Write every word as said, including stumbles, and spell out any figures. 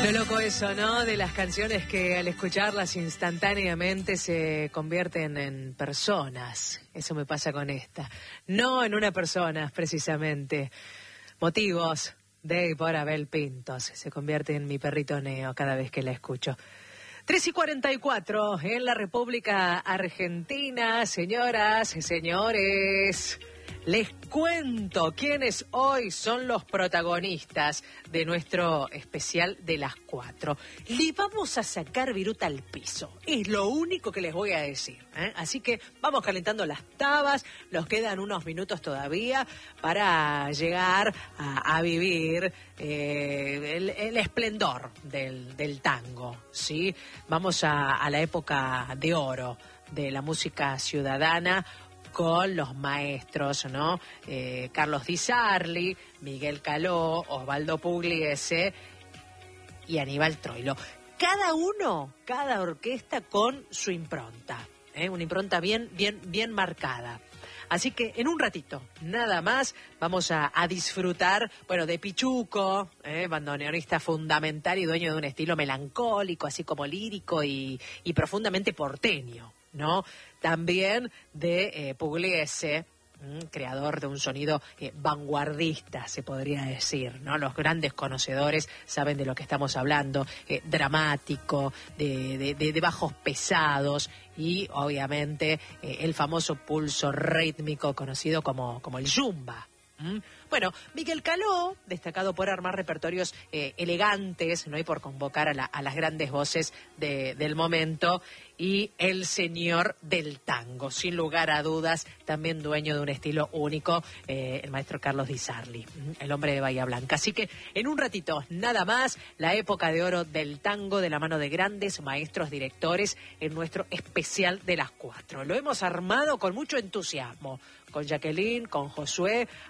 Lo loco eso, ¿no? De las canciones que al escucharlas instantáneamente se convierten en personas. Eso me pasa con esta. No en una persona, precisamente. Motivos de y por Abel Pintos. Se convierte en mi perrito Neo cada vez que la escucho. tres y cuarenta y cuatro en la República Argentina. Señoras y señores, les cuento quiénes hoy son los protagonistas de nuestro especial de las cuatro. Le vamos a sacar viruta al piso, es lo único que les voy a decir, ¿eh? Así que vamos calentando las tabas, nos quedan unos minutos todavía para llegar a, a vivir eh, el, el esplendor del, del tango, ¿sí? Vamos a, a la época de oro de la música ciudadana, con los maestros, ¿no? Eh, Carlos Di Sarli, Miguel Caló, Osvaldo Pugliese y Aníbal Troilo. Cada uno, cada orquesta con su impronta, ¿eh? Una impronta bien, bien, bien marcada. Así que en un ratito, nada más, vamos a, a disfrutar, bueno, de Pichuco, ¿eh? Bandoneonista fundamental y dueño de un estilo melancólico, así como lírico y, y profundamente porteño, ¿no? También de eh, Pugliese, mmm, creador de un sonido eh, vanguardista, se podría decir, ¿no? Los grandes conocedores saben de lo que estamos hablando, eh, dramático, de, de, de, de bajos pesados y obviamente eh, el famoso pulso rítmico conocido como, como el yumba. ¿Mm? Bueno, Miguel Caló, destacado por armar repertorios eh, elegantes, ¿no? Y por convocar a, la, a las grandes voces de, del momento, y el señor del tango, sin lugar a dudas, también dueño de un estilo único, eh, el maestro Carlos Di Sarli, el hombre de Bahía Blanca. Así que en un ratito, nada más, la época de oro del tango de la mano de grandes maestros directores en nuestro especial de las cuatro. Lo hemos armado con mucho entusiasmo, con Jacqueline, con Josué,